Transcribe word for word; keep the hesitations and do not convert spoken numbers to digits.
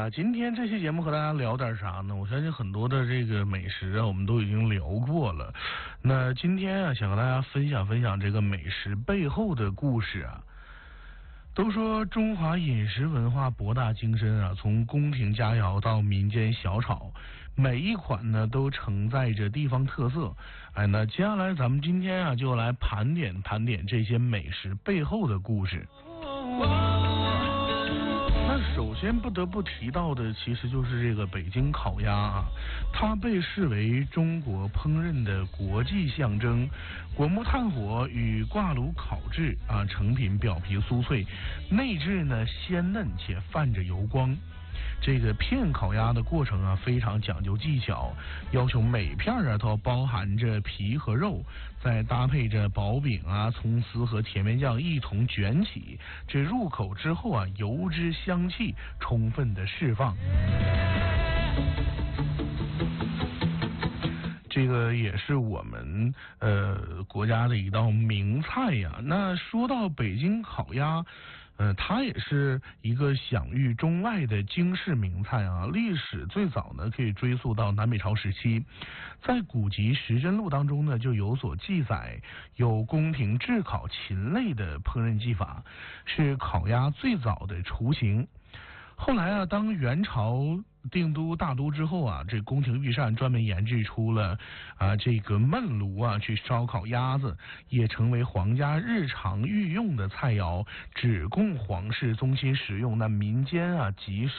呀，今天这期节目和大家聊点啥呢？我相信很多的这个美食啊，我们都已经聊过了。那今天啊，想和大家分享分享这个美食背后的故事啊。都说中华饮食文化博大精深啊，从宫廷佳肴到民间小炒，每一款呢都承载着地方特色。哎，那接下来咱们今天啊，就来盘点盘点这些美食背后的故事。那首先不得不提到的，其实就是这个北京烤鸭啊，它被视为中国烹饪的国际象征。果木炭火与挂炉烤制啊，成品表皮酥脆，内质呢鲜嫩且泛着油光。这个片烤鸭的过程啊，非常讲究技巧，要求每片啊都包含着皮和肉，再搭配着薄饼啊、葱丝和甜面酱一同卷起，这入口之后啊，油脂香气充分的释放。这个也是我们呃国家的一道名菜呀。那说到北京烤鸭，呃，它也是一个享誉中外的京式名菜啊。历史最早呢可以追溯到南北朝时期，在古籍《时珍录》当中呢就有所记载，有宫廷炙烤禽类的烹饪技法，是烤鸭最早的雏形。后来啊，当元朝定都大都之后啊，这宫廷御膳专门研制出了啊这个焖炉啊，去烧烤鸭子，也成为皇家日常御用的菜肴，只供皇室宗亲食用。那民间啊极少。